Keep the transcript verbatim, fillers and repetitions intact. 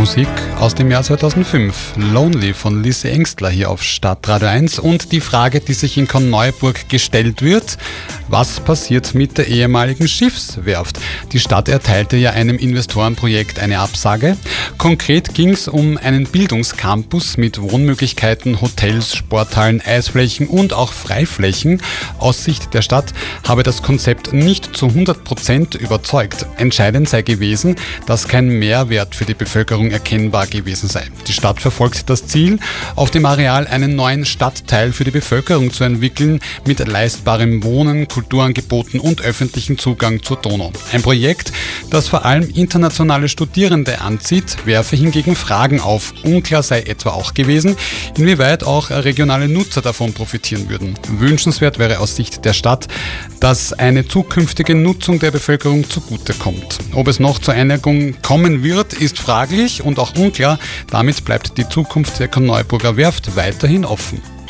Musik aus dem Jahr zweitausendfünf. Lonely von Lise Engstler hier auf Stadtradio eins. Und die Frage, die sich in Korneuburg gestellt wird: Was passiert mit der ehemaligen Schiffswerft? Die Stadt erteilte ja einem Investorenprojekt eine Absage. Konkret ging es um einen Bildungscampus mit Wohnmöglichkeiten, Hotels, Sporthallen, Eisflächen und auch Freiflächen. Aus Sicht der Stadt habe das Konzept nicht zu hundert Prozent überzeugt. Entscheidend sei gewesen, dass kein Mehrwert für die Bevölkerung erkennbar gewesen sei. Die Stadt verfolgt das Ziel, auf dem Areal einen neuen Stadtteil für die Bevölkerung zu entwickeln, mit leistbarem Wohnen, Kulturangeboten und öffentlichen Zugang zur Donau. Ein Projekt, das vor allem internationale Studierende anzieht, werfe hingegen Fragen auf. Unklar sei etwa auch gewesen, inwieweit auch regionale Nutzer davon profitieren würden. Wünschenswert wäre aus Sicht der Stadt, dass eine zukünftige Nutzung der Bevölkerung zugutekommt. Ob es noch zur Einigung kommen wird, ist fraglich und auch unklar. Damit bleibt die Zukunft der Korneuburger Werft weiterhin offen.